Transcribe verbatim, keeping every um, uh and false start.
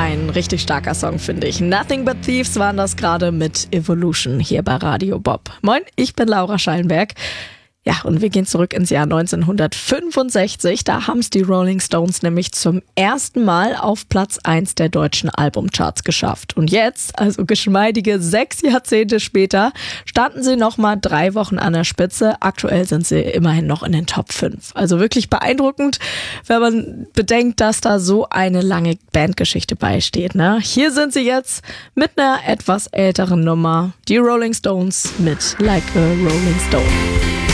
ein richtig starker Song, finde ich. Nothing But Thieves waren das gerade mit Evolution hier bei Radio Bob. Moin, ich bin Laura Schallenberg. Ja, und wir gehen zurück ins Jahr neunzehnhundertfünfundsechzig. Da haben es die Rolling Stones nämlich zum ersten Mal auf Platz eins der deutschen Albumcharts geschafft. Und jetzt, also geschmeidige sechs Jahrzehnte später, standen sie nochmal drei Wochen an der Spitze. Aktuell sind sie immerhin noch in den Top fünf. Also wirklich beeindruckend, wenn man bedenkt, dass da so eine lange Bandgeschichte beisteht, ne? Hier sind sie jetzt mit einer etwas älteren Nummer. Die Rolling Stones mit Like a Rolling Stone.